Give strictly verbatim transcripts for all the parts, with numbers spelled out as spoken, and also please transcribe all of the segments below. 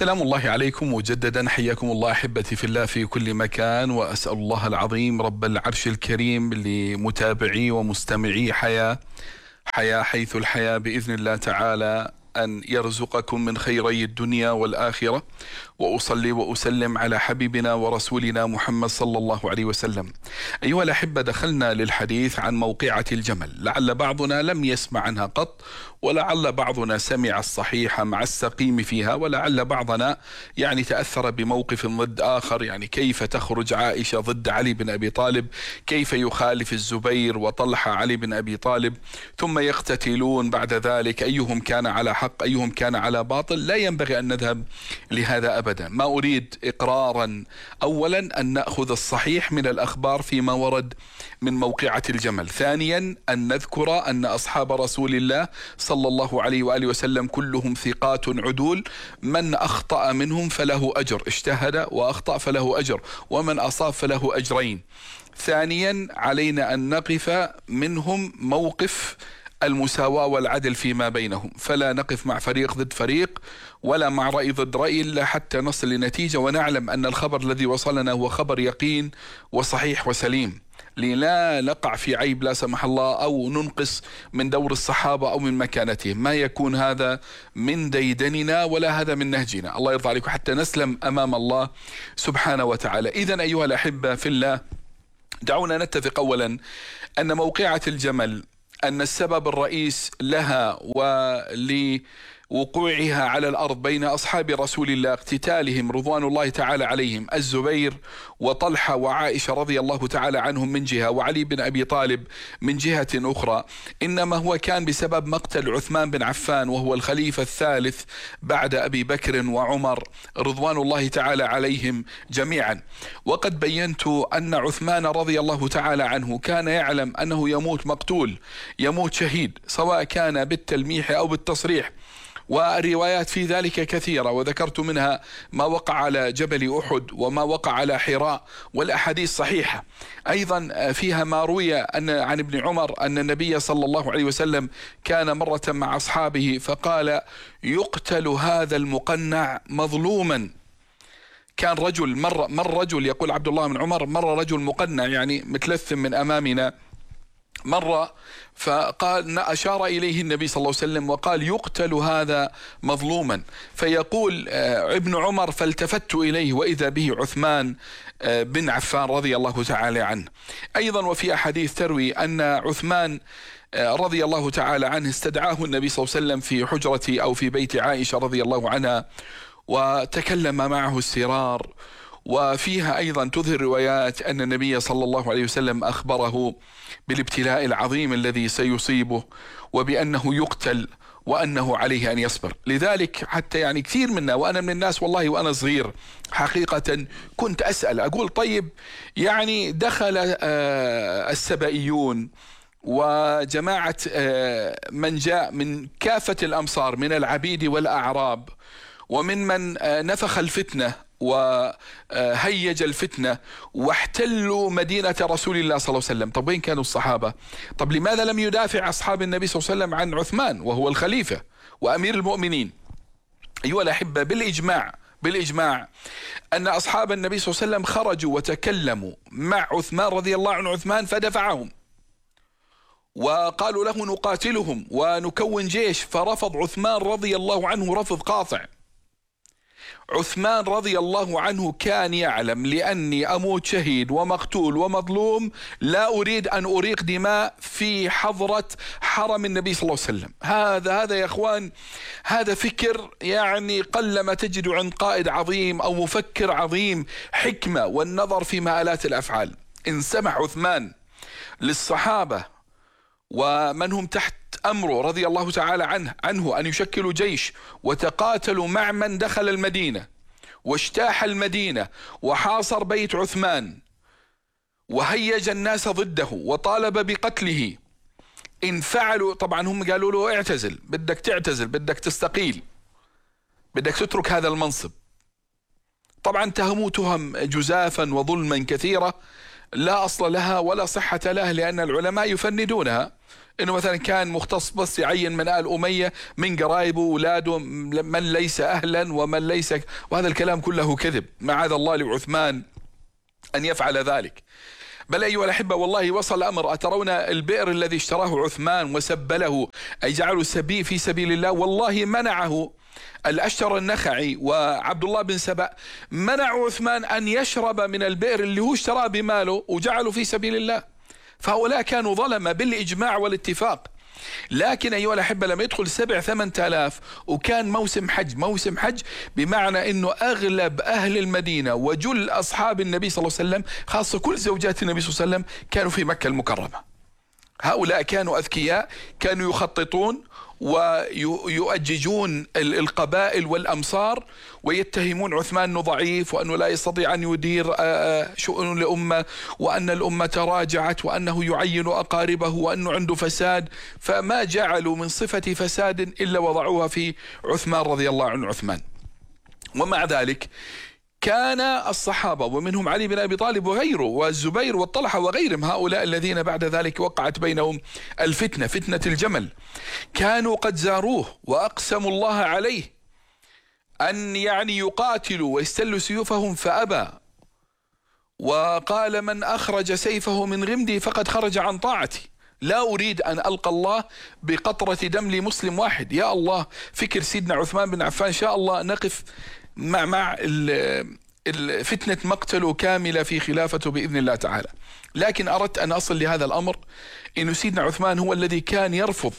سلام الله عليكم مجددا، حياكم الله أحبتي في الله في كل مكان، وأسأل الله العظيم رب العرش الكريم لمتابعي ومستمعي حياة حياة حيث الحياة بإذن الله تعالى أن يرزقكم من خيري الدنيا والآخرة. وأصلي وأسلم على حبيبنا ورسولنا محمد صلى الله عليه وسلم. أيها الأحبة، دخلنا للحديث عن موقعة الجمل، لعل بعضنا لم يسمع عنها قط، ولعل بعضنا سمع الصحيح مع السقيم فيها، ولعل بعضنا يعني تأثر بموقف ضد آخر، يعني كيف تخرج عائشة ضد علي بن أبي طالب، كيف يخالف الزبير وطلحة علي بن أبي طالب، ثم يقتتلون بعد ذلك، أيهم كان على حق أيهم كان على باطل. لا ينبغي أن نذهب لهذا أبدا. ما أريد إقرارا أولا أن نأخذ الصحيح من الأخبار فيما ورد من موقعة الجمل. ثانيا أن نذكر أن أصحاب رسول الله صلى الله عليه وآله وسلم كلهم ثقات عدول، من أخطأ منهم فله أجر، اجتهد وأخطأ فله أجر، ومن أصاب فله أجرين. ثانيا علينا أن نقف منهم موقف المساواة والعدل فيما بينهم، فلا نقف مع فريق ضد فريق ولا مع رأي ضد رأي إلا حتى نصل لنتيجة ونعلم أن الخبر الذي وصلنا هو خبر يقين وصحيح وسليم، للا نقع في عيب لا سمح الله أو ننقص من دور الصحابة أو من مكانتهم. ما يكون هذا من ديدننا ولا هذا من نهجنا، الله يرضى عليكم، حتى نسلم أمام الله سبحانه وتعالى. إذن أيها الأحبة في الله، دعونا نتفق أولا أن موقعة الجمل أن السبب الرئيس لها ولوقوعها على الأرض بين أصحاب رسول الله اقتتالهم رضوان الله تعالى عليهم، الزبير وطلحة وعائشة رضي الله تعالى عنهم من جهة، وعلي بن أبي طالب من جهة أخرى، إنما هو كان بسبب مقتل عثمان بن عفان وهو الخليفة الثالث بعد أبي بكر وعمر رضوان الله تعالى عليهم جميعا. وقد بينت أن عثمان رضي الله تعالى عنه كان يعلم أنه يموت مقتول، يموت شهيد، سواء كان بالتلميح أو بالتصريح، والروايات في ذلك كثيرة، وذكرت منها ما وقع على جبل أحد وما وقع على حراء، والأحاديث صحيحة. أيضا فيها ما روي أن عن ابن عمر أن النبي صلى الله عليه وسلم كان مرة مع أصحابه فقال: يقتل هذا المقنع مظلوما. كان رجل مر, مر رجل يقول عبد الله بن عمر، مر رجل مقنع يعني متلثم من أمامنا، مرة فقال أشار إليه النبي صلى الله عليه وسلم وقال: يقتل هذا مظلوما. فيقول ابن عمر: فالتفت إليه وإذا به عثمان بن عفان رضي الله تعالى عنه. أيضا وفي أحاديث تروي أن عثمان رضي الله تعالى عنه استدعاه النبي صلى الله عليه وسلم في حجرة أو في بيت عائشة رضي الله عنها، وتكلم معه السرار. وفيها أيضا تظهر روايات أن النبي صلى الله عليه وسلم أخبره بالابتلاء العظيم الذي سيصيبه، وبأنه يقتل وأنه عليه أن يصبر. لذلك حتى يعني كثير منا، وأنا من الناس والله وأنا صغير حقيقة كنت أسأل أقول: طيب يعني دخل السبائيون وجماعة من جاء من كافة الأمصار من العبيد والأعراب ومن من نفخ الفتنة وهيج الفتنة واحتلوا مدينة رسول الله صلى الله عليه وسلم، طب وين كانوا الصحابة؟ طب لماذا لم يدافع أصحاب النبي صلى الله عليه وسلم عن عثمان وهو الخليفة وأمير المؤمنين؟ أيها الأحبة، بالإجماع بالإجماع أن أصحاب النبي صلى الله عليه وسلم خرجوا وتكلموا مع عثمان رضي الله عنه عثمان فدفعهم، وقالوا له نقاتلهم ونكون جيش، فرفض عثمان رضي الله عنه رفض قاطع. عثمان رضي الله عنه كان يعلم: لأني أموت شهيد ومقتول ومظلوم لا أريد أن أريق دماء في حضرة حرم النبي صلى الله عليه وسلم. هذا هذا يا أخوان، هذا فكر يعني قلما تجد عند قائد عظيم أو مفكر عظيم حكمة والنظر في مآلات الأفعال. إن سمح عثمان للصحابة ومن هم تحت أمره رضي الله تعالى عنه عنه أن يشكلوا جيش وتقاتلوا مع من دخل المدينة واجتاح المدينة وحاصر بيت عثمان وهيج الناس ضده وطالب بقتله، إن فعلوا طبعا هم قالوا له: اعتزل، بدك تعتزل، بدك تستقيل، بدك تترك هذا المنصب. طبعا تهموا تهم جزافا وظلما كثيرة لا أصل لها ولا صحة لها، لأن العلماء يفندونها. انه مثلا كان مختص بس يعين من آل أمية من قرايبه وأولاده من ليس أهلا ومن ليس، وهذا الكلام كله كذب، معاذ الله لعثمان أن يفعل ذلك. بل أيها الأحبة والله وصل الأمر، أترون البئر الذي اشتراه عثمان وسبله أي جعله سبي في سبيل الله، والله منعه الأشتر النخعي وعبد الله بن سبأ، منع عثمان أن يشرب من البئر اللي هو اشتراه بماله وجعله في سبيل الله. فهؤلاء كانوا ظلمة بالإجماع والاتفاق. لكن أيها الأحبة لما يدخل سبع ثمان آلاف وكان موسم حج، موسم حج بمعنى أنه أغلب أهل المدينة وجل أصحاب النبي صلى الله عليه وسلم، خاصة كل زوجات النبي صلى الله عليه وسلم، كانوا في مكة المكرمة. هؤلاء كانوا أذكياء، كانوا يخططون ويؤججون القبائل والأمصار، ويتهمون عثمان أنه ضعيف وأنه لا يستطيع أن يدير شؤون الأمة، وأن الأمة تراجعت، وأنه يعين أقاربه، وأنه عنده فساد. فما جعلوا من صفة فساد إلا وضعوها في عثمان رضي الله عنه عثمان. ومع ذلك كان الصحابة ومنهم علي بن أبي طالب وغيره والزبير والطلحة وغيرهم، هؤلاء الذين بعد ذلك وقعت بينهم الفتنة، فتنة الجمل، كانوا قد زاروه وأقسموا الله عليه أن يعني يقاتلوا ويستلوا سيوفهم فأبى، وقال من أخرج سيفه من غمدي فقد خرج عن طاعتي، لا أريد أن ألقى الله بقطرة دم لمسلم واحد. يا الله، فكر سيدنا عثمان بن عفان، إن شاء الله نقف مع مع فتنة مقتله كاملة في خلافته بإذن الله تعالى. لكن أردت أن أصل لهذا الأمر، إنه سيدنا عثمان هو الذي كان يرفض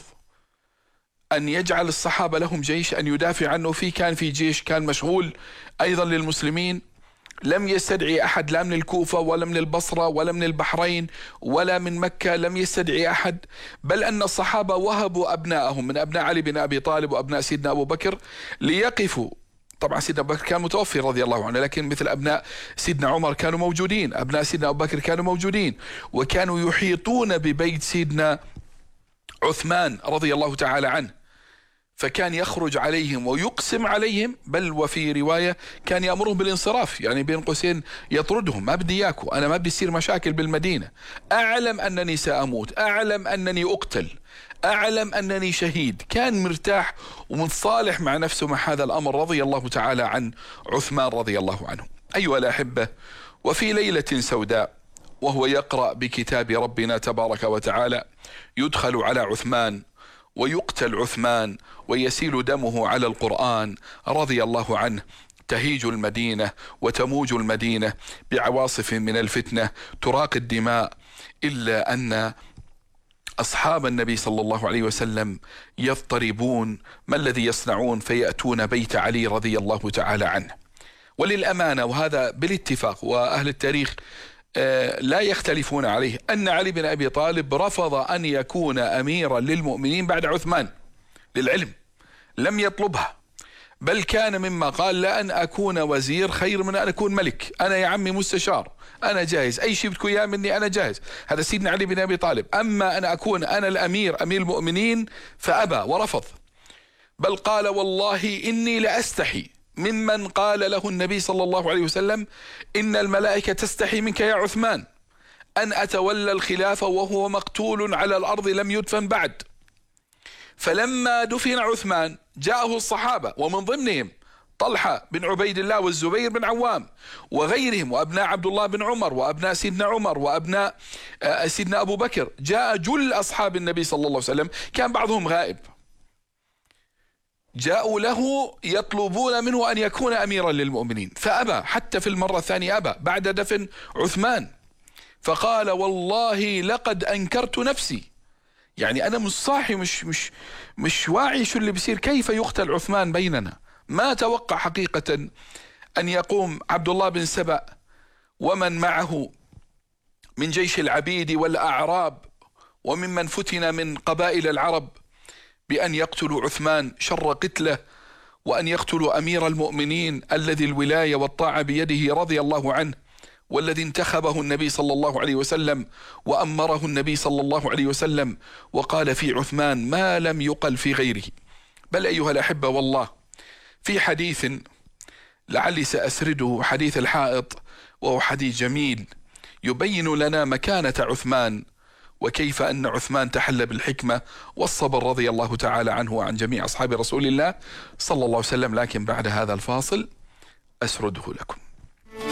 أن يجعل الصحابة لهم جيش أن يدافع عنه فيه. كان في جيش كان مشغول أيضا للمسلمين، لم يستدعي أحد لا من الكوفة ولا من البصرة ولا من البحرين ولا من مكة، لم يستدعي أحد، بل أن الصحابة وهبوا أبنائهم من أبناء علي بن أبي طالب وأبناء سيدنا أبو بكر ليقفوا. طبعا سيدنا أبو بكر كان متوفي رضي الله عنه، لكن مثل أبناء سيدنا عمر كانوا موجودين، أبناء سيدنا أبو بكر كانوا موجودين، وكانوا يحيطون ببيت سيدنا عثمان رضي الله تعالى عنه. فكان يخرج عليهم ويقسم عليهم، بل وفي رواية كان يأمرهم بالانصراف، يعني بين قوسين يطردهم، ما بدي إياكم، أنا ما بدي يصير مشاكل بالمدينة، أعلم أنني سأموت، أعلم أنني أقتل، أعلم أنني شهيد. كان مرتاح ومتصالح مع نفسه مع هذا الأمر رضي الله تعالى عن عثمان رضي الله عنه. أيها الأحبة، وفي ليلة سوداء وهو يقرأ بكتاب ربنا تبارك وتعالى، يدخل على عثمان ويقتل عثمان ويسيل دمه على القرآن رضي الله عنه. تهيج المدينة وتموج المدينة بعواصف من الفتنة تراق الدماء، إلا أن أصحاب النبي صلى الله عليه وسلم يضطربون، ما الذي يصنعون؟ فيأتون بيت علي رضي الله تعالى عنه. وللأمانة، وهذا بالاتفاق وأهل التاريخ لا يختلفون عليه، أن علي بن أبي طالب رفض أن يكون أميرا للمؤمنين بعد عثمان، للعلم لم يطلبها، بل كان مما قال: لأن أكون وزير خير من أن أكون ملك، أنا يا عمي مستشار، أنا جاهز، أي شيء بدكم إياه مني أنا جاهز. هذا سيدنا علي بن أبي طالب. أما أن أكون أنا الأمير، أمير المؤمنين، فأبى ورفض، بل قال: والله إني لأستحي ممن قال له النبي صلى الله عليه وسلم: إن الملائكة تستحي منك يا عثمان أن أتولى الخلافة وهو مقتول على الأرض لم يدفن بعد. فلما دفن عثمان جاءه الصحابة، ومن ضمنهم طلحة بن عبيد الله والزبير بن عوام وغيرهم، وأبناء عبد الله بن عمر وأبناء سيدنا عمر وأبناء سيدنا أبو بكر، جاء جل أصحاب النبي صلى الله عليه وسلم، كان بعضهم غائب، جاءوا له يطلبون منه أن يكون أميرا للمؤمنين، فأبى، حتى في المرة الثانية أبى بعد دفن عثمان، فقال: والله لقد أنكرت نفسي، يعني أنا مش صاحي، مش مش مش واعي شو اللي بيصير، كيف يقتل عثمان بيننا؟ ما توقع حقيقة أن يقوم عبد الله بن سبأ ومن معه من جيش العبيد والأعراب وممن فتن من قبائل العرب بأن يقتلوا عثمان شر قتله، وأن يقتلوا أمير المؤمنين الذي الولاية والطاعة بيده رضي الله عنه، والذي انتخبه النبي صلى الله عليه وسلم وأمره النبي صلى الله عليه وسلم، وقال في عثمان ما لم يقل في غيره. بل أيها الأحبة، والله في حديث لعلي سأسرده، حديث الحائط، وهو حديث جميل يبين لنا مكانة عثمان وكيف أن عثمان تحلى بالحكمة والصبر رضي الله تعالى عنه وعن جميع أصحاب رسول الله صلى الله عليه وسلم. لكن بعد هذا الفاصل أسرده لكم.